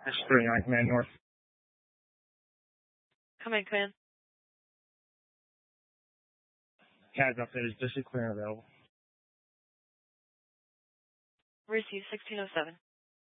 That's 39 Command North. Command. CAD's updated. District clear and available. Receive 1607.